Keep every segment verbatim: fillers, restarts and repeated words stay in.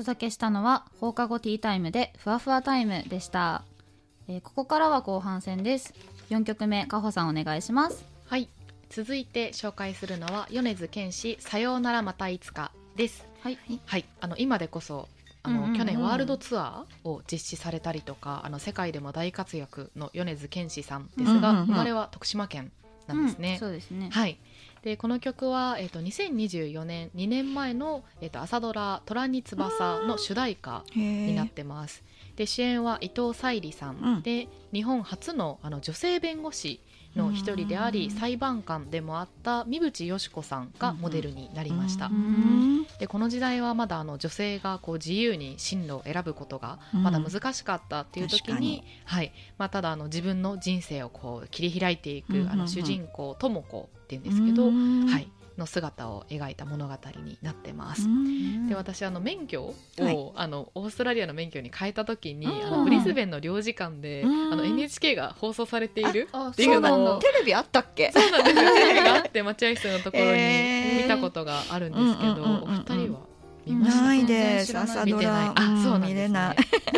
届けしたのは放課後ティータイムでふわふわタイムでした。えー、ここからは後半戦です。よんきょくめ、かほさんお願いします。 はい、続いて紹介するのは米津玄師さようならまたいつかです。はい、はい、あの今でこそあの、うんうんうん、去年ワールドツアーを実施されたりとか、あの世界でも大活躍の米津玄師さんですが、うんうんうん、生まれは徳島県なんですね。 うん、そうですね。 はい。でこの曲は、えー、とにせんにじゅうよねんにねんまえの、えー、と朝ドラ虎に翼の主題歌になってます。で主演は伊藤沙莉さん、うん、で日本初 の, あの女性弁護士の一人であり、裁判官でもあった三淵嘉子さんがモデルになりました。でこの時代はまだあの女性がこう自由に進路を選ぶことがまだ難しかったっていう時に、はいまあ、ただあの自分の人生をこう切り開いていく、あの主人公智子っていうんですけど、はい、の姿を描いた物語になってます。で私あの免許を、はい、あのオーストラリアの免許に変えた時に、あのブリスベンの領事館であの エヌエイチケー が放送されているっていうのを、 テレビあったっけ？ そうなんですよ、テレビがあって待合室のところに見たことがあるんですけど、お二人は見ましたか？ ないです、朝ドラ。 あ、そうなんですね、 見れない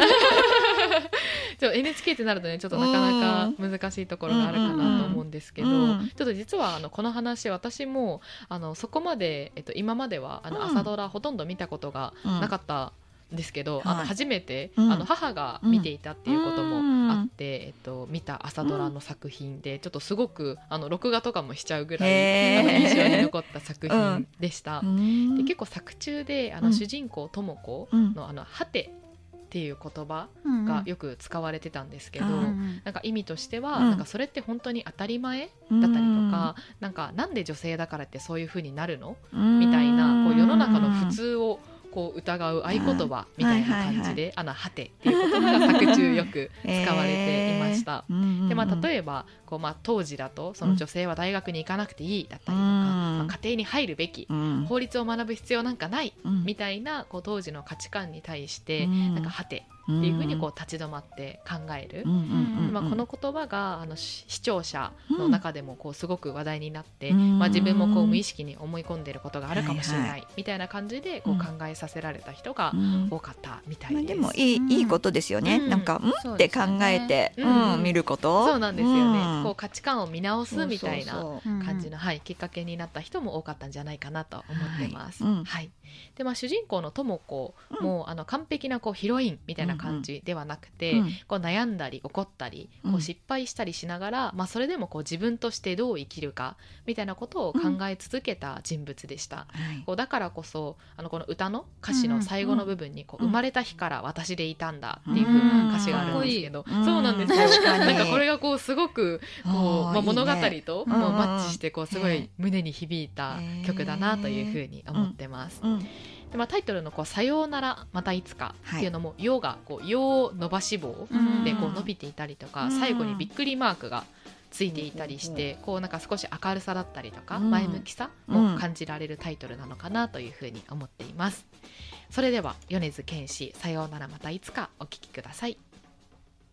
エヌエイチケー ってなるとね、ちょっとなかなか難しいところがあるかなと思うんですけど、うんうんうん、ちょっと実はあのこの話、私もあのそこまで、えっと、今まではあの朝ドラほとんど見たことがなかったんですけど、うん、あの初めて、はい、あの母が見ていたっていうこともあって、うんえっと、見た朝ドラの作品で、ちょっとすごくあの録画とかもしちゃうぐらいあの印象に残った作品でした、うん、で結構作中であの主人公智子のあのはてっていう言葉がよく使われてたんですけど、うんうん、なんか意味としては、うん、なんかそれって本当に当たり前だったりとか、うん、なんかなんで女性だからってそういう風になるの、うん、みたいなこう世の中の普通をこう疑う合言葉みたいな感じで、あのはてっていう言葉が作中よく使われていました、えーでまあ、例えばこう、まあ、当時だとその女性は大学に行かなくていいだったりとか、まあ、家庭に入るべき、法律を学ぶ必要なんかないみたいなこう当時の価値観に対してなんかはてっていうふうにこう立ち止まって考える、まあ、この言葉があの視聴者の中でもこうすごく話題になって、まあ、自分もこう無意識に思い込んでいることがあるかもしれないみたいな感じでこう考えさせられた人が多かったみたいです、 まあ、でもいい、いいことですよね、うん、なんかんって考えて、うんうん、見ること、 そうなんですよね、うん、こう価値観を見直すみたいな感じの、はい、きっかけになった人も多かったんじゃないかなと思ってます、はいうんはいでまあ、主人公の智子も、うん、あの完璧なこうヒロインみたいな感じではなくて、うんうん、こう悩んだり怒ったりこう失敗したりしながら、うんまあ、それでもこう自分としてどう生きるかみたいなことを考え続けた人物でした、うん、こうだからこそあのこの歌の歌詞の最後の部分にこう、うん、生まれた日から私でいたんだっていう風な歌詞があるんですけど、うん、そうなんですよ、なんかこれがこうすごくこう、まあ、物語ともうマッチしてこうすごい胸に響いた曲だなという風に思ってます、うんうんでまあ、タイトルのこうさようならまたいつかっていうのも、はい、よがこうよ伸ばし棒でこう伸びていたりとか、最後にびっくりマークがついていたりして、こうなんか少し明るさだったりとか前向きさも感じられるタイトルなのかなというふうに思っています。それでは米津玄師さようならまたいつかお聴きください。